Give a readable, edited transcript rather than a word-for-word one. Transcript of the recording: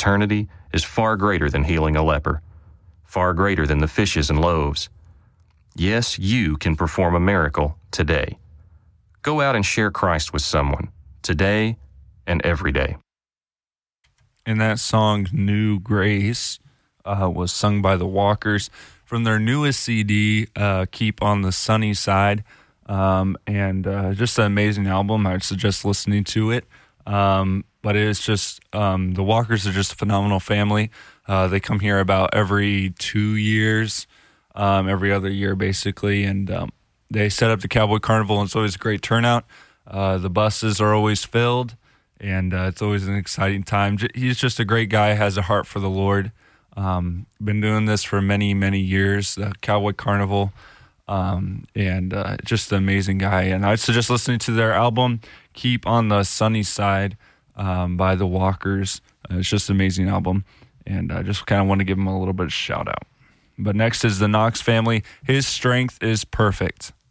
eternity is far greater than healing a leper, far greater than the fishes and loaves. Yes, you can perform a miracle today. Go out and share Christ with someone, today and every day. And that song, New Grace, was sung by the Walkers from their newest CD, Keep on the Sunny Side. And just an amazing album. I'd suggest listening to it. But it's just, the Walkers are just a phenomenal family. They come here about every 2 years, every other year basically. And they set up the Cowboy Carnival, and it's always a great turnout. The buses are always filled, and it's always an exciting time. He's just a great guy, has a heart for the Lord. Been doing this for many, many years, the Cowboy Carnival. And just an amazing guy. And I'd suggest listening to their album, Keep on the Sunny Side, by the Walkers. It's just an amazing album. And I just kind of want to give them a little bit of shout out. But next is the Knox family. His strength is perfect.